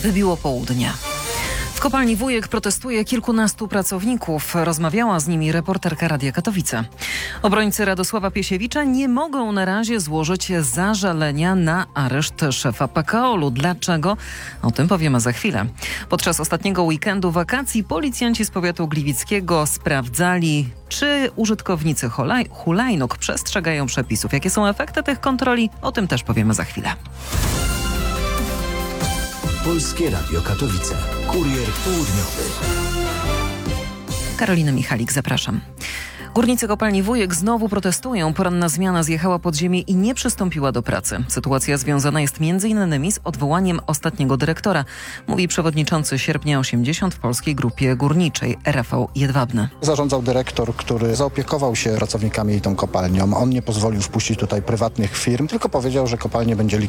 Wybiło południe. W kopalni Wujek protestuje kilkunastu pracowników. Rozmawiała z nimi reporterka Radia Katowice. Obrońcy Radosława Piesiewicza nie mogą na razie złożyć zażalenia na areszt szefa PKOL-u. Dlaczego? O tym powiemy za chwilę. Podczas ostatniego weekendu wakacji policjanci z powiatu gliwickiego sprawdzali, czy użytkownicy hulajnóg przestrzegają przepisów. Jakie są efekty tych kontroli? O tym też powiemy za chwilę. Polskie Radio Katowice. Kurier południowy. Karolina Michalik, zapraszam. Górnicy kopalni Wujek znowu protestują. Poranna zmiana zjechała pod ziemię i nie przystąpiła do pracy. Sytuacja związana jest m.in. z odwołaniem ostatniego dyrektora, mówi przewodniczący Sierpnia 80 w Polskiej Grupie Górniczej Rafał Jedwabny. Zarządzał dyrektor, który zaopiekował się pracownikami i tą kopalnią. On nie pozwolił wpuścić tutaj prywatnych firm, tylko powiedział, że kopalnię będzie